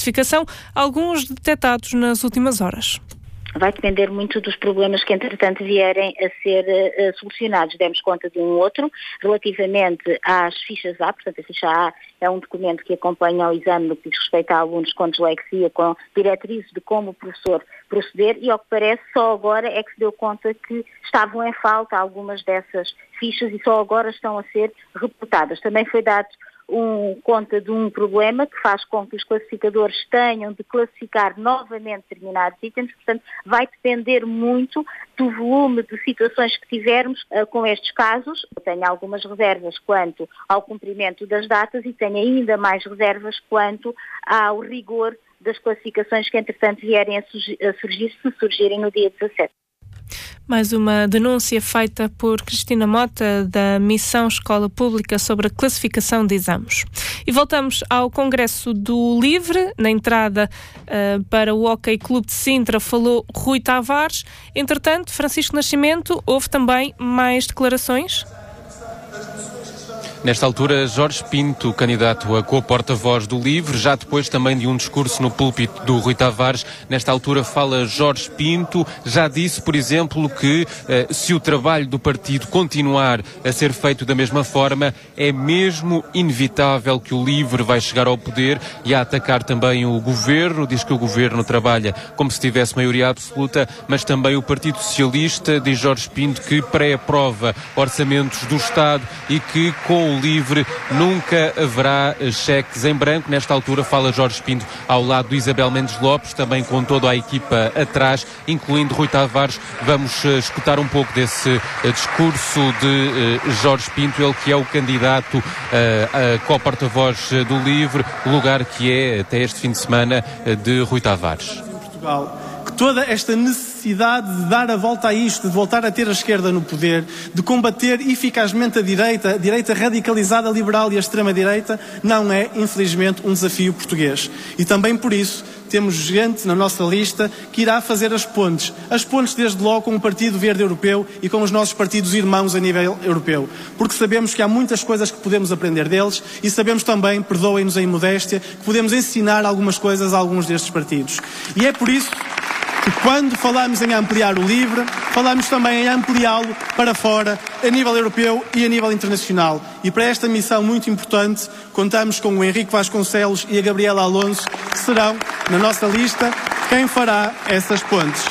classificação, alguns detectados nas últimas horas. Vai depender muito dos problemas que, entretanto, vierem a ser solucionados. Demos conta de um outro, relativamente às fichas A, portanto, a ficha A é um documento que acompanha o exame no que diz respeito a alunos com dislexia, com diretrizes de como o professor proceder, e, ao que parece, só agora é que se deu conta que estavam em falta algumas dessas fichas e só agora estão a ser reportadas. Também foi dado conta de um problema que faz com que os classificadores tenham de classificar novamente determinados itens, portanto vai depender muito do volume de situações que tivermos com estes casos. Eu tenho algumas reservas quanto ao cumprimento das datas e tenho ainda mais reservas quanto ao rigor das classificações que entretanto vierem a surgir, se surgirem no dia 17. Mais uma denúncia feita por Cristina Mota, da Missão Escola Pública, sobre a classificação de exames. E voltamos ao Congresso do Livre. Na entrada para o Hockey Clube de Sintra falou Rui Tavares. Entretanto, Francisco Nascimento, houve também mais declarações? Nesta altura, Jorge Pinto, candidato a co-porta-voz do LIVRE, já depois também de um discurso no púlpito do Rui Tavares. Nesta altura fala Jorge Pinto, já disse, por exemplo, que se o trabalho do partido continuar a ser feito da mesma forma, é mesmo inevitável que o LIVRE vai chegar ao poder, e a atacar também o governo. Diz que o governo trabalha como se tivesse maioria absoluta, mas também o Partido Socialista. Diz Jorge Pinto que pré-aprova orçamentos do Estado e que com o LIVRE nunca haverá cheques em branco. Nesta altura fala Jorge Pinto ao lado de Isabel Mendes Lopes, também com toda a equipa atrás, incluindo Rui Tavares. Vamos escutar um pouco desse discurso de Jorge Pinto, ele que é o candidato a co-porta-voz do LIVRE, lugar que é, até este fim de semana, de Rui Tavares. Em Portugal, que toda esta necessidade de dar a volta a isto, de voltar a ter a esquerda no poder, de combater eficazmente a direita radicalizada, liberal e a extrema-direita, não é, infelizmente, um desafio português. E também por isso temos gente na nossa lista que irá fazer as pontes desde logo com o Partido Verde Europeu e com os nossos partidos irmãos a nível europeu, porque sabemos que há muitas coisas que podemos aprender deles e sabemos também, perdoem-nos a imodéstia, que podemos ensinar algumas coisas a alguns destes partidos. E é por isso que quando falamos em ampliar o LIVRE, falamos também em ampliá-lo para fora, a nível europeu e a nível internacional. E para esta missão muito importante, contamos com o Henrique Vasconcelos e a Gabriela Alonso, que serão, na nossa lista, quem fará essas pontes.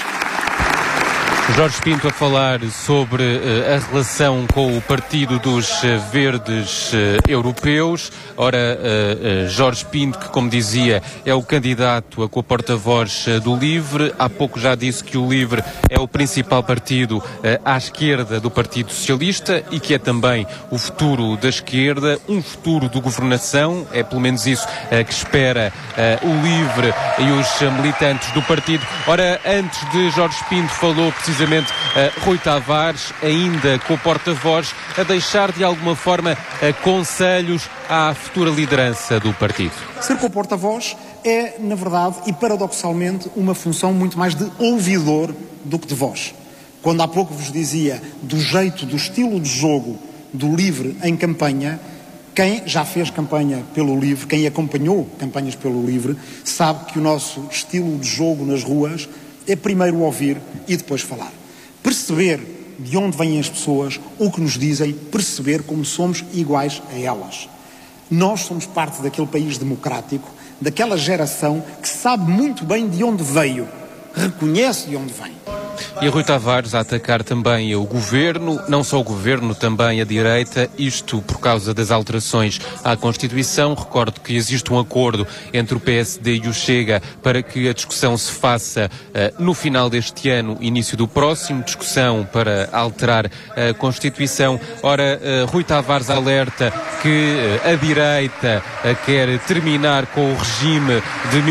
Jorge Pinto a falar sobre a relação com o Partido dos Verdes Europeus. Ora, Jorge Pinto, que, como dizia, é o candidato a co-porta-voz do LIVRE. Há pouco já disse que o LIVRE é o principal partido à esquerda do Partido Socialista e que é também o futuro da esquerda, um futuro de governação. É pelo menos isso que espera o LIVRE e os militantes do partido. Ora, antes de Jorge Pinto falou precisamente Rui Tavares, ainda com o porta-voz, a deixar de alguma forma conselhos à futura liderança do partido. Ser com o porta-voz é, na verdade, e paradoxalmente, uma função muito mais de ouvidor do que de voz. Quando há pouco vos dizia do jeito, do estilo de jogo do LIVRE em campanha, quem já fez campanha pelo LIVRE, quem acompanhou campanhas pelo LIVRE, sabe que o nosso estilo de jogo nas ruas é primeiro ouvir e depois falar. Perceber de onde vêm as pessoas, o que nos dizem, perceber como somos iguais a elas. Nós somos parte daquele país democrático, daquela geração que sabe muito bem de onde veio, reconhece de onde vem. E Rui Tavares a atacar também o governo, não só o governo, também a direita, isto por causa das alterações à Constituição. Recordo que existe um acordo entre o PSD e o Chega para que a discussão se faça no final deste ano, início do próximo, discussão para alterar a Constituição. Ora, Rui Tavares alerta que a direita quer terminar com o regime de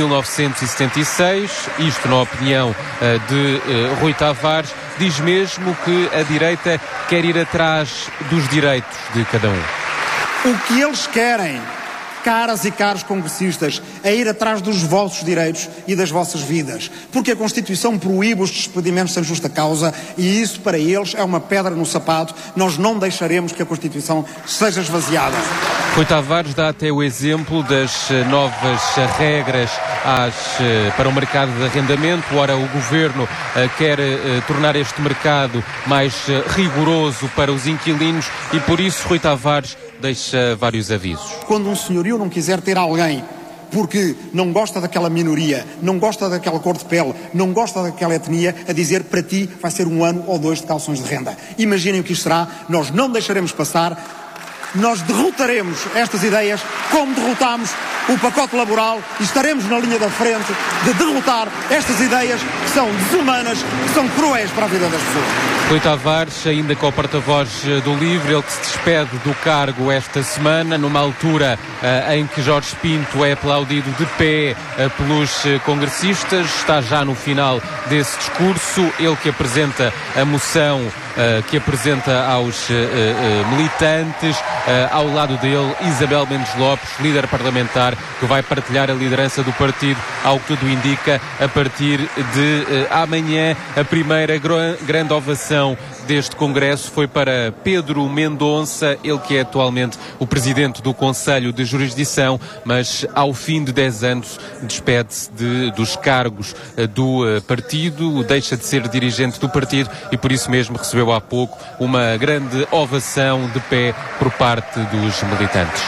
1976, isto na opinião de Rui Tavares. Diz mesmo que a direita quer ir atrás dos direitos de cada um. O que eles querem, caras e caros congressistas, é ir atrás dos vossos direitos e das vossas vidas, porque a Constituição proíbe os despedimentos sem justa causa e isso para eles é uma pedra no sapato. Nós não deixaremos que a Constituição seja esvaziada. Rui Tavares dá até o exemplo das novas regras para o mercado de arrendamento. Ora, o Governo quer tornar este mercado mais rigoroso para os inquilinos e, por isso, Rui Tavares deixa vários avisos. Quando um senhorio não quiser ter alguém porque não gosta daquela minoria, não gosta daquela cor de pele, não gosta daquela etnia, a dizer para ti vai ser 1 ano ou 2 de calções de renda. Imaginem o que isto será, nós não deixaremos passar. Nós derrotaremos estas ideias como derrotámos o pacote laboral e estaremos na linha da frente de derrotar estas ideias que são desumanas, que são cruéis para a vida das pessoas. Rui Tavares, ainda com o porta-voz do LIVRE, ele que se despede do cargo esta semana, numa altura em que Jorge Pinto é aplaudido de pé pelos congressistas, está já no final desse discurso, ele que apresenta a moção que apresenta aos militantes, ao lado dele Isabel Mendes Lopes, líder parlamentar, que vai partilhar a liderança do partido, ao que tudo indica, a partir de amanhã. A primeira grande ovação deste Congresso foi para Pedro Mendonça, ele que é atualmente o presidente do Conselho de Jurisdição, mas ao fim de 10 anos despede-se dos cargos do partido, deixa de ser dirigente do partido e por isso mesmo recebeu há pouco uma grande ovação de pé por parte dos militantes.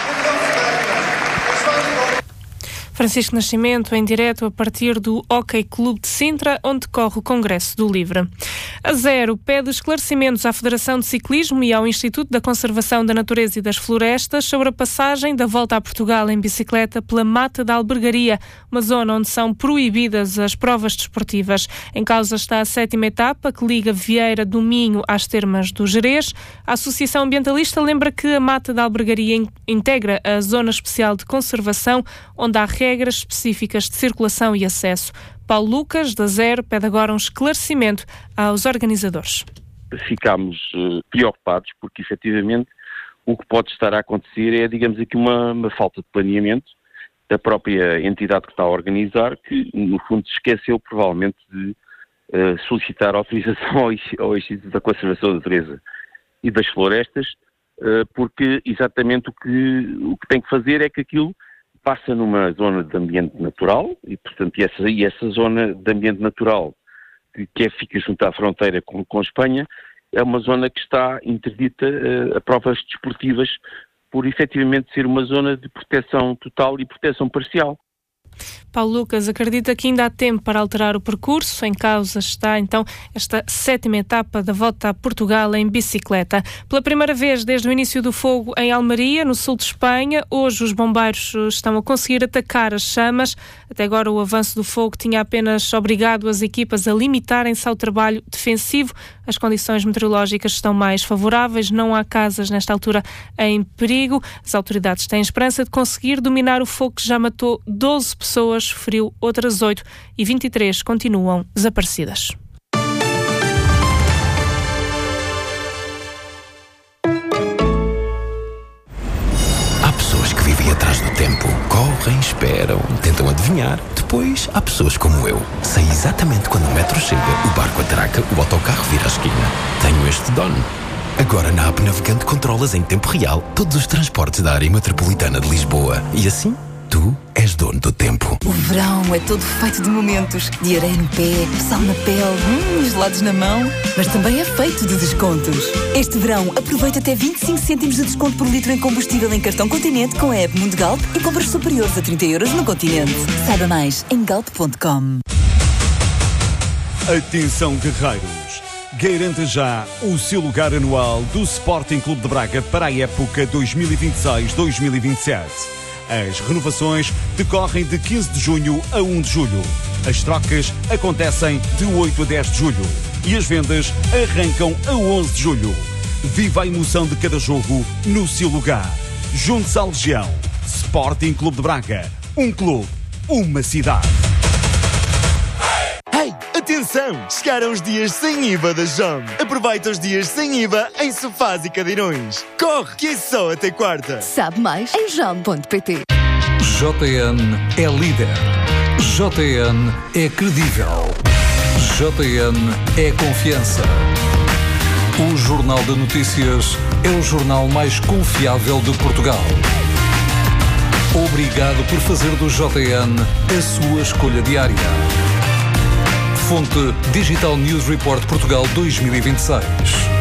Francisco Nascimento, em direto a partir do Hockey Clube de Sintra, onde decorre o Congresso do LIVRE. A Zero pede esclarecimentos à Federação de Ciclismo e ao Instituto da Conservação da Natureza e das Florestas sobre a passagem da Volta a Portugal em bicicleta pela Mata da Albergaria, uma zona onde são proibidas as provas desportivas. Em causa está a 7ª etapa, que liga Vieira do Minho às Termas do Gerês. A Associação Ambientalista lembra que a Mata da Albergaria integra a Zona Especial de Conservação, onde há regras específicas de circulação e acesso. Paulo Lucas, da Zero, pede agora um esclarecimento aos organizadores. Ficámos preocupados porque, efetivamente, o que pode estar a acontecer é, digamos aqui, uma falta de planeamento da própria entidade que está a organizar, que, no fundo, se esqueceu, provavelmente, de solicitar autorização ao Instituto da Conservação da Natureza e das Florestas, porque, exatamente, o que tem que fazer é que aquilo passa numa zona de ambiente natural e, portanto, essa zona de ambiente natural que fica junto à fronteira com Espanha é uma zona que está interdita a provas desportivas por, efetivamente, ser uma zona de proteção total e proteção parcial. Paulo Lucas acredita que ainda há tempo para alterar o percurso. Em causa está, então, esta 7ª etapa da Volta a Portugal em bicicleta. Pela primeira vez desde o início do fogo em Almeria, no sul de Espanha, hoje os bombeiros estão a conseguir atacar as chamas. Até agora o avanço do fogo tinha apenas obrigado as equipas a limitarem-se ao trabalho defensivo. As condições meteorológicas estão mais favoráveis, não há casas nesta altura em perigo. As autoridades têm esperança de conseguir dominar o fogo que já matou 12 pessoas, feriu outras 8 e 23 continuam desaparecidas. Há pessoas que vivem atrás do tempo, correm, esperam, tentam adivinhar. Depois há pessoas como eu. Sei exatamente quando o metro chega, o barco atraca, o autocarro vira a esquina. Tenho este dono. Agora na app Navegante controlas em tempo real todos os transportes da área metropolitana de Lisboa. E assim, tu és dono do tempo. O verão é todo feito de momentos. De areia no pé, sal na pele, gelados na mão. Mas também é feito de descontos. Este verão, aproveita até 25 cêntimos de desconto por litro em combustível em cartão Continente com a app Mundo Galp e compras superiores a 30 € no Continente. Saiba mais em galp.com. Atenção, guerreiros! Garanta já o seu lugar anual do Sporting Clube de Braga para a época 2026-2027. As renovações decorrem de 15 de junho a 1 de julho. As trocas acontecem de 8 a 10 de julho. E as vendas arrancam a 11 de julho. Viva a emoção de cada jogo no seu lugar. Junte-se à Legião. Sporting Clube de Braga. Um clube, uma cidade. Hey, atenção! Chegaram os dias sem IVA da JOM. Aproveita os dias sem IVA em sofás e cadeirões. Corre, que é só até quarta. Sabe mais em jom.pt. JN é líder. JN é credível. JN é confiança. O Jornal de Notícias é o jornal mais confiável de Portugal. Obrigado por fazer do JN a sua escolha diária. Fonte Digital News Report Portugal 2026.